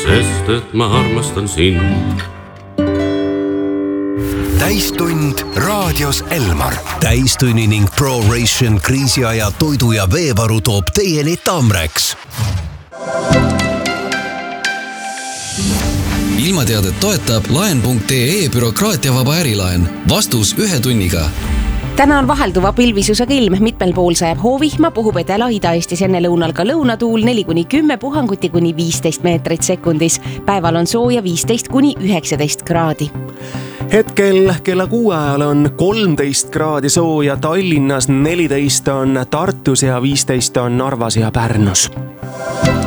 sest et ma armastan sind. Täistund raadios Elmar. Täistunni ning ProRation kriisiaja toidu ja veevaru toob teieni Tamrex. Ilmateadet toetab laen.ee bürokraatiavaba ärilaen. Vastus 1 tunniga. Täna on vahelduva pilvisusega ilm, mitmel pool sajab hoovihma, puhub edela Ida-Eestis enne lõunal ka lõunatuul 4-10, puhanguti kuni 15 meetrit sekundis. Päeval on sooja 15-19 kraadi. Hetkel kella 6 ajal on 13 kraadi sooja, Tallinnas 14 on Tartus ja 15 on Narvas ja Pärnus.